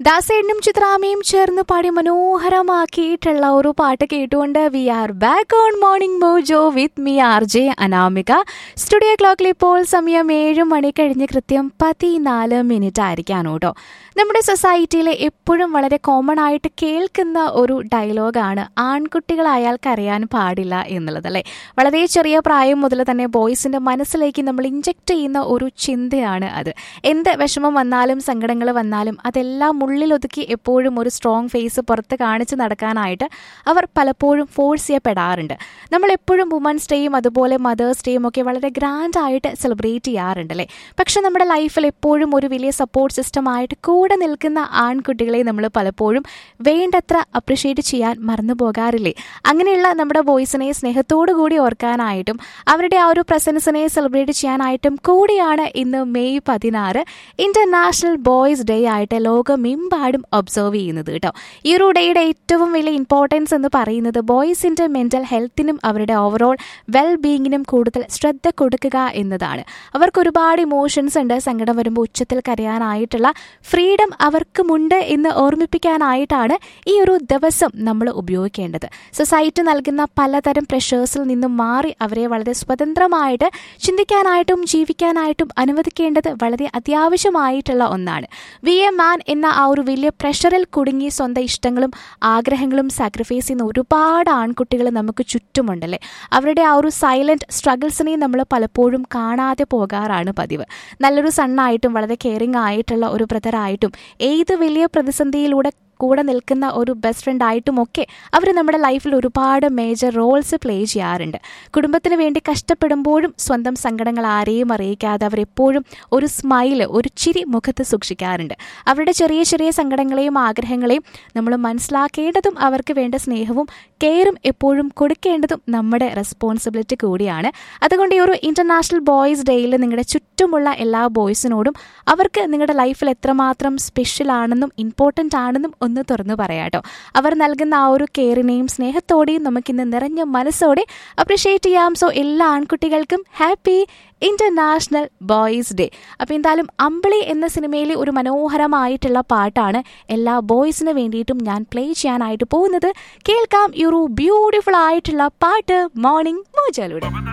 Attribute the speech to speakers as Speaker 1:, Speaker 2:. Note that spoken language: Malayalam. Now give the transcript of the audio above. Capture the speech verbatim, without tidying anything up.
Speaker 1: ദാസേട്ടനും ചിത്രാമയും ചേർന്ന് പാടി മനോഹരമാക്കിയിട്ടുള്ള ഒരു പാട്ട് കേട്ടുകൊണ്ട് V are back on morning mojo with me R J Anamika. Studio ക്ലോക്കിൽ ഇപ്പോൾ സമയം ഏഴ് മണി കഴിഞ്ഞ് കൃത്യം പതിനാല് മിനിറ്റ് ആയിരിക്കാണ് കേട്ടോ. നമ്മുടെ സൊസൈറ്റിയിൽ എപ്പോഴും വളരെ കോമൺ ആയിട്ട് കേൾക്കുന്ന ഒരു ഡയലോഗാണ് ആൺകുട്ടികളായാൽ കരയാൻ പാടില്ല എന്നുള്ളത് അല്ലേ. വളരെ ചെറിയ പ്രായം മുതൽ തന്നെ ബോയ്സിന്റെ മനസ്സിലേക്ക് നമ്മൾ ഇഞ്ചക്ട് ചെയ്യുന്ന ഒരു ചിന്തയാണ് അത്. എന്ത് വിഷമം വന്നാലും സങ്കടങ്ങൾ വന്നാലും അതെല്ലാം ഉള്ളിലൊതുക്കി എപ്പോഴും ഒരു സ്ട്രോങ് ഫേസ് പുറത്ത് കാണിച്ച് നടക്കാനായിട്ട് അവർ പലപ്പോഴും ഫോഴ്സ് ചെയ്യപ്പെടാറുണ്ട്. നമ്മൾ എപ്പോഴും വുമൻസ് ഡേയും അതുപോലെ മദേഴ്സ് ഡേയും ഒക്കെ വളരെ ഗ്രാൻഡ് ആയിട്ട് സെലിബ്രേറ്റ് ചെയ്യാറുണ്ട് അല്ലേ. പക്ഷെ നമ്മുടെ ലൈഫിൽ എപ്പോഴും ഒരു വലിയ സപ്പോർട്ട് സിസ്റ്റം ആയിട്ട് കൂടെ നിൽക്കുന്ന ആൺകുട്ടികളെ നമ്മൾ പലപ്പോഴും വേണ്ടത്ര അപ്രിഷ്യേറ്റ് ചെയ്യാൻ മറന്നു പോകാറില്ലേ. അങ്ങനെയുള്ള നമ്മുടെ ബോയ്സിനെ സ്നേഹത്തോടു കൂടി ഓർക്കാനായിട്ടും അവരുടെ ആ ഒരു പ്രസൻസിനെ സെലിബ്രേറ്റ് ചെയ്യാനായിട്ടും കൂടിയാണ് ഇന്ന് മെയ് പതിനാറ് ഇന്റർനാഷണൽ ബോയ്സ് ഡേ ആയിട്ട് ലോകമെമ്പാടും ഒബ്സർവ് ചെയ്യുന്നത് കേട്ടോ. ഈ ഒരു ഡേയുടെ ഏറ്റവും വലിയ ഇമ്പോർട്ടൻസ് എന്ന് പറയുന്നത് ബോയ്സിന്റെ മെന്റൽ ഹെൽത്തിനും അവരുടെ ഓവറോൾ വെൽ ബീയിങ്ങിനും കൂടുതൽ ശ്രദ്ധ കൊടുക്കുക എന്നതാണ്. അവർക്ക് ഒരുപാട് ഇമോഷൻസ് ഉണ്ട്. സങ്കടം വരുമ്പോൾ ഉച്ചത്തിൽ കരയാനായിട്ടുള്ള ഫ്രീഡം അവർക്കുമുണ്ട് എന്ന് ഓർമ്മിപ്പിക്കാനായിട്ടാണ് ഈ ഒരു ദിവസം നമ്മൾ ഉപയോഗിക്കേണ്ടത്. സൊസൈറ്റി നൽകുന്ന പലതരം പ്രഷേഴ്സിൽ നിന്നും മാറി അവരെ വളരെ സ്വതന്ത്രമായിട്ട് ചിന്തിക്കാനായിട്ടും ജീവിക്കാനായിട്ടും അനുവദിക്കേണ്ടത് വളരെ അത്യാവശ്യമായിട്ടുള്ള ഒന്നാണ്. വി എ മാൻ എന്ന ആ ഒരു വലിയ പ്രഷറിൽ കുടുങ്ങി സ്വന്തം ഇഷ്ടങ്ങളും ആഗ്രഹങ്ങളും സാക്രിഫൈസ് ചെയ്യുന്ന ഒരുപാട് ആൺകുട്ടികൾ നമുക്ക് ചുറ്റുമുണ്ടല്ലേ. അവരുടെ ആ ഒരു സൈലന്റ് സ്ട്രഗിൾസിനെ നമ്മൾ പലപ്പോഴും കാണാതെ പോകാറാണ് പതിവ്. നല്ലൊരു സണ്ണായിട്ടും വളരെ കെയറിങ് ആയിട്ടുള്ള ഒരു ബ്രദറായിട്ടും ഏത് വലിയ പ്രതിസന്ധിയിലൂടെ കൂടെ നിൽക്കുന്ന ഒരു ബെസ്റ്റ് ഫ്രണ്ട് ആയിട്ടുമൊക്കെ അവർ നമ്മുടെ ലൈഫിൽ ഒരുപാട് മേജർ റോൾസ് പ്ലേ ചെയ്യാറുണ്ട്. കുടുംബത്തിന് വേണ്ടി കഷ്ടപ്പെടുമ്പോഴും സ്വന്തം സങ്കടങ്ങൾ ആരെയും അറിയിക്കാതെ അവരെപ്പോഴും ഒരു സ്മൈല്, ഒരു ചിരി മുഖത്ത് സൂക്ഷിക്കാറുണ്ട്. അവരുടെ ചെറിയ ചെറിയ സങ്കടങ്ങളെയും ആഗ്രഹങ്ങളെയും നമ്മൾ മനസ്സിലാക്കേണ്ടതും അവർക്ക് വേണ്ട സ്നേഹവും കെയറും എപ്പോഴും കൊടുക്കേണ്ടതും നമ്മുടെ റെസ്പോൺസിബിലിറ്റി കൂടിയാണ്. അതുകൊണ്ട് ഈ ഒരു ഇന്റർനാഷണൽ ബോയ്സ് ഡേയിൽ നിങ്ങളുടെ ചുറ്റുമുള്ള എല്ലാ ബോയ്സിനോടും അവർക്ക് നിങ്ങളുടെ ലൈഫിൽ എത്രമാത്രം സ്പെഷ്യൽ ആണെന്നും ഇമ്പോർട്ടൻ്റ് ആണെന്നും ഒന്ന് തുറന്നു പറയാട്ടോ. അവർ നൽകുന്ന ആ ഒരു കെയറിനെയും സ്നേഹത്തോടെയും നമുക്കിന്ന് നിറഞ്ഞ മനസ്സോടെ അപ്രിഷ്യേറ്റ് ചെയ്യാം. സോ എല്ലാ ആൺകുട്ടികൾക്കും ഹാപ്പി ഇന്റർനാഷണൽ ബോയ്സ് ഡേ. അപ്പോൾ എന്തായാലും അമ്പിളി എന്ന സിനിമയിലെ ഒരു മനോഹരമായിട്ടുള്ള പാട്ടാണ് എല്ലാ ബോയ്സിന് വേണ്ടിയിട്ടും ഞാൻ പ്ലേ ചെയ്യാനായിട്ട് പോകുന്നത്. കേൾക്കാം ഈ ഒരു ബ്യൂട്ടിഫുൾ ആയിട്ടുള്ള പാട്ട് മോർണിംഗ് മോജയിലൂടെ.